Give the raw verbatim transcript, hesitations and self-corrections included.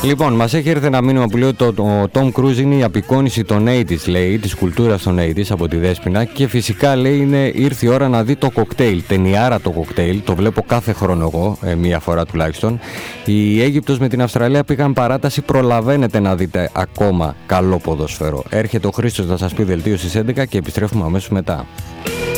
Λοιπόν, μας έχει έρθει ένα μήνυμα που λέει ότι ο Tom Cruise είναι η απεικόνιση των ογδόντα, λέει, της κουλτούρας των ογδόντα από τη Δέσποινα, και φυσικά, λέει, είναι, ήρθε η ώρα να δει το κοκτέιλ, ταινιάρα το κοκτέιλ, το βλέπω κάθε χρόνο εγώ, ε, μία φορά τουλάχιστον. Η Αίγυπτος με την Αυστραλία πήγαν παράταση, προλαβαίνετε να δείτε ακόμα καλό ποδόσφαιρο. Έρχεται ο Χρήστος να σας πει δελτίο στις έντεκα και επιστρέφουμε αμέσως μετά.